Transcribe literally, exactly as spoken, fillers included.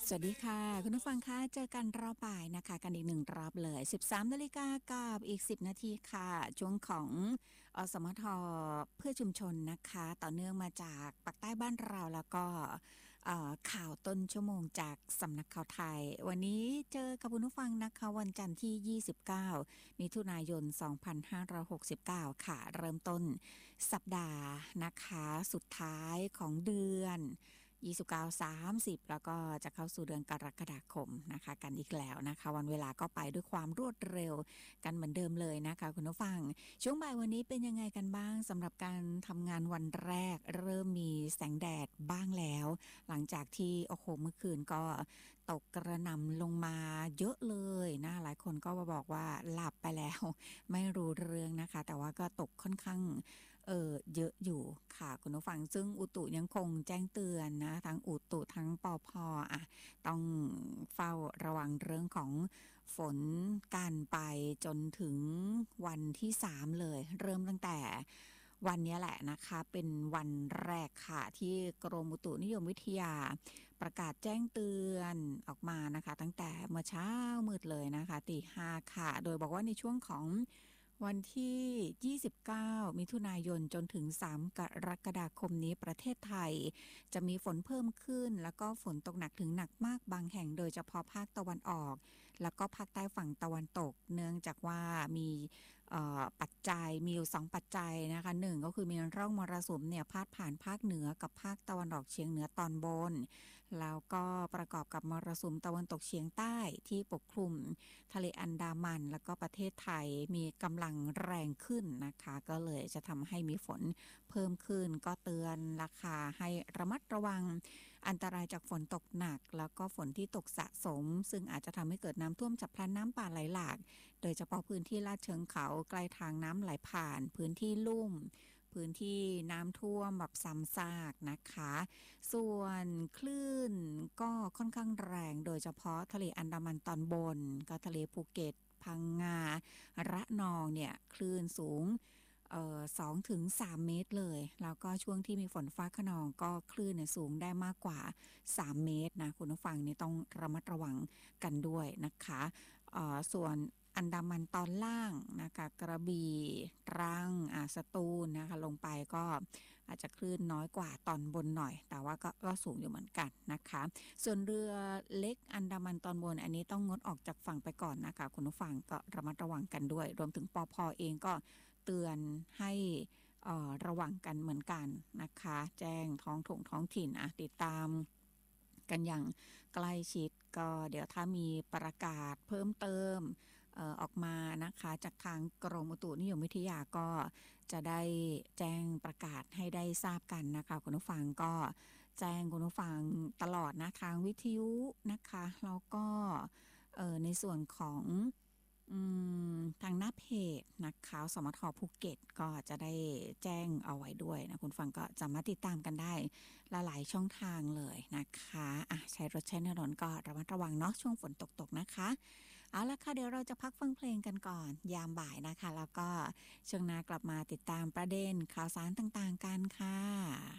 สวัสดีค่ะคุณผู้ฟังคะเจอกันรอบบ่ายนะคะกันอีกหนึ่งรอบเลย สิบสามนาฬิกากับอีกสิบนาทีค่ะช่วงของอสมทเพื่อชุมชนนะคะต่อเนื่องมาจากปากใต้บ้านเราแล้วก็ข่าวต้นชั่วโมงจากสำนักข่าวไทยวันนี้เจอกับคุณผู้ฟังนะคะวันจันทร์ที่ยี่สิบเก้ามิถุนายนสองพันห้าร้อยหกสิบเก้าค่ะเริ่มต้นสัปดาห์นะคะสุดท้ายของเดือนยี่สิบเก้า สามสิบแล้วก็จะเข้าสู่เดือนกรกฎาคมนะคะกันอีกแล้วนะคะวันเวลาก็ไปด้วยความรวดเร็วกันเหมือนเดิมเลยนะคะคุณผู้ฟังช่วงบ่ายวันนี้เป็นยังไงกันบ้างสำหรับการทำงานวันแรกเริ่มมีแสงแดดบ้างแล้วหลังจากที่โอ้โหเมื่อคืนก็ตกกระหน่ำลงมาเยอะเลยนะหลายคนก็มาบอกว่าหลับไปแล้วไม่รู้เรื่องนะคะแต่ว่าก็ตกค่อนข้างเออเยอะอยู่ค่ะคุณผู้ฟังซึ่งอุตุยังคงแจ้งเตือนนะทั้งอุตุทั้งปพอ่ะต้องเฝ้าระวังเรื่องของฝนกันไปจนถึงวันที่สามเลยเริ่มตั้งแต่วันนี้แหละนะคะเป็นวันแรกค่ะที่กรมอุตุนิยมวิทยาประกาศแจ้งเตือนออกมานะคะตั้งแต่เมื่อเช้ามืดเลยนะคะตีห้าค่ะโดยบอกว่าในช่วงของวันที่ยี่สิบเก้ามิถุนายนจนถึงสามกรกฎาคมนี้ประเทศไทยจะมีฝนเพิ่มขึ้นแล้วก็ฝนตกหนักถึงหนักมากบางแห่งโดยเฉพาะภาคตะวันออกแล้วก็ภาคใต้ฝั่งตะวันตกเนื่องจากว่ามีปัจจัยมีอยู่สองปัจจัยนะคะหนึ่งก็คือมีร่องมรสุมเนี่ยพาดผ่านภาคเหนือกับภาคตะวันออกเฉียงเหนือตอนบนแล้วก็ประกอบกับมรสุมตะวันตกเฉียงใต้ที่ปกคลุมทะเลอันดามันแล้วก็ประเทศไทยมีกำลังแรงขึ้นนะคะก็เลยจะทำให้มีฝนเพิ่มขึ้นก็เตือนราคาให้ระมัดระวังอันตรายจากฝนตกหนักแล้วก็ฝนที่ตกสะสมซึ่งอาจจะทำให้เกิดน้ำท่วมฉับพลันน้ำป่าไหลหลากโดยเฉพาะพื้นที่ลาดเชิงเขาใกล้ทางน้ำไหลผ่านพื้นที่ลุ่มพื้นที่น้ำท่วมแบบซ้ำซากนะคะส่วนคลื่นก็ค่อนข้างแรงโดยเฉพาะทะเลอันดามันตอนบนก็ทะเลภูเก็ตพังงาระนองเนี่ยคลื่นสูงเอ่อสองถึงสามเมตรเลยแล้วก็ช่วงที่มีฝนฟ้าคะนองก็คลื่นเนี่ยสูงได้มากกว่าสามเมตรนะคุณผู้ฟังนี่ต้องระมัดระวังกันด้วยนะคะเอ่อส่วนอันดามันตอนล่างนะคะกระบี่ตรังอ่าสตูลนะคะลงไปก็อาจจะคลื่นน้อยกว่าตอนบนหน่อยแต่ว่าก็ก็สูงอยู่เหมือนกันนะคะส่วนเรือเล็กอันดามันตอนบนอันนี้ต้องงดออกจากฝั่งไปก่อนนะคะคุณผู้ฟังก็ระมัดระวังกันด้วยรวมถึงปพเองก็เตือนให้ระวังกันเหมือนกันนะคะแจ้งท้องถงท้องถิ่นอ่ะติดตามกันอย่างใกล้ชิดก็เดี๋ยวถ้ามีประกาศเพิ่มเติมเอ่อออกมานะคะจากทางกรมอุตุนิยมวิทยาก็จะได้แจ้งประกาศให้ได้ทราบกันนะคะคุณผู้ฟังก็แจ้งคุณผู้ฟังตลอดนะทางวิทยุนะคะแล้วก็เอ่อในส่วนของทางหน้าเพจนะคะสมทภูเก็ตก็จะได้แจ้งเอาไว้ด้วยนะคุณฟังก็จะมาติดตามกันได้หลายช่องทางเลยนะคะอ่ะใช้รถใช้ถนนก็ระมัดระวังเนาะช่วงฝนตกๆนะคะเอาละค่ะเดี๋ยวเราจะพักฟังเพลงกันก่อนยามบ่ายนะคะแล้วก็ช่วงหน้ากลับมาติดตามประเด็นข่าวสารต่างๆกันค่ะ